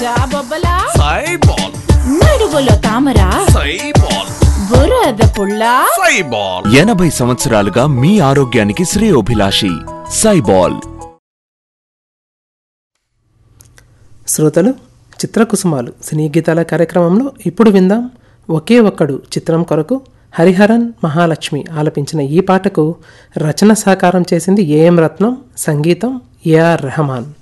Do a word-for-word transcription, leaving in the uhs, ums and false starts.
జాబొబ్బలా సైబాల్ నడుగులో తామరా సైబాల్ బురద పుల్లా సైబాల్ ఎనభై సంవత్సరాలుగా మీ ఆరోగ్యానికి శ్రేయోభిలాషి సైబాల్. శ్రోతలు, చిత్రకుసుమాలు సినీ గీతాల కార్యక్రమంలో ఇప్పుడు విందాం. ఒకే ఒక్కడు చిత్రం కొరకు హరిహరన్ మహాలక్ష్మి ఆలపించిన ఈ పాటకు రచన సహకారం చేసింది ఏఎం రత్నం, సంగీతం ఏఆర్ రెహమాన్.